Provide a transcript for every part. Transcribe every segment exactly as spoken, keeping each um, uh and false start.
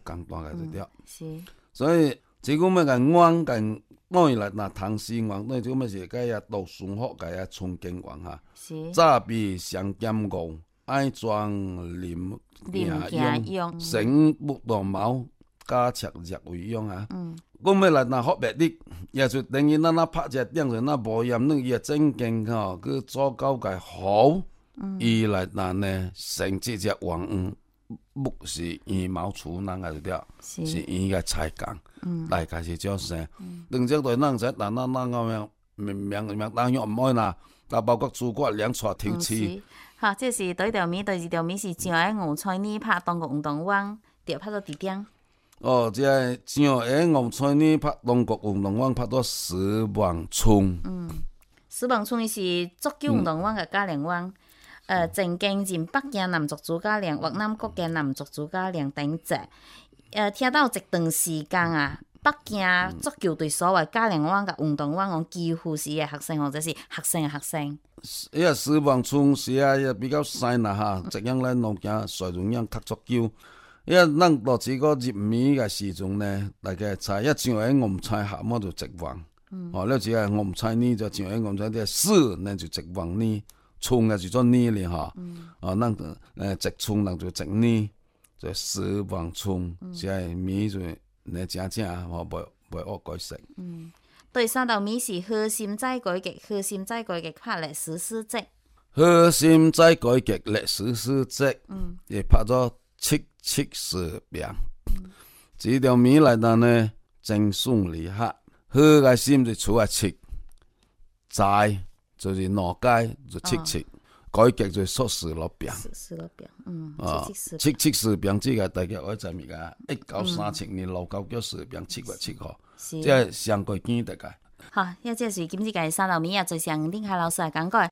簡單嘅就對。 是， 所以即個咩嘅王嘅當然啦，嗱唐詩王，當然即個咩是個呀杜順福個呀春景王哈。 是。 早比上劍傲，愛裝林家勇，成不動矛，加赤日為勇啊。 嗯。 講咩來嗱學白啲，也就等於咱咱拍只點人那無嚴，那伊正經吼，佢做夠個好，伊來嗱呢成這隻王五，不是羽毛出人個對，是伊個才幹，來開始叫聲。等隻對咱在咱咱咱個樣明明明當樣唔愛啦，但包括諸葛亮帶頭刺。 好，這是第一條米，第二條米是上個吳彩妮拍中國運動王，就拍到幾點？ 哦，即係上個吳彩妮拍中國運動王拍到十萬春。 嗯，十萬春是足球運動王嘅嘉年華。呃，正經前北京男足主教練，越南國嘅男足主教練等者。呃，聽到一段時間啊，北京足球隊所謂嘉年華嘅運動王，我幾乎是嘅學生或者是學生嘅學生。 伊個十萬春是啊，也比較細啦哈，這樣咱農家隨容樣踢足球。因為咱到這個入面嘅時陣呢，大家猜一上個我唔猜下麼就直王。哦，了解我唔猜呢就上個我唔猜啲四，那就直王呢，春嘅就做呢咧哈。哦，咱誒直春人就直呢，就十萬春，即係米就你正正吼，袂袂惡改食。 嗯，第三道米是核心再改革，核心再改革拍歷史事蹟。 核心再改革歷史事蹟，嗯，也拍咗七七十遍。這條米來到呢，真順利哈。核個心就出來七，再就是腦街就七七，改革就數十六遍。 十六遍，嗯， 七七十。七七十遍，這個大家我知咪個？一九三七年六九九十遍，七月七號，即係上個見大家。 好，一這是今次嘅三道米啊，就像丁海老師嚟講過。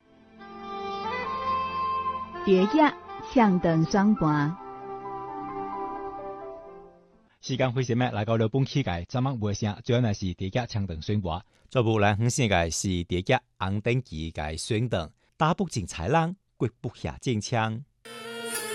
蝶野向燈雙盤。 時間非常咩？來到了本期嘅節目尾聲，最後呢是蝶野槍燈宣佈，做部來響線嘅是蝶野紅燈記嘅宣燈，打不進豺狼，quyết不下戰槍。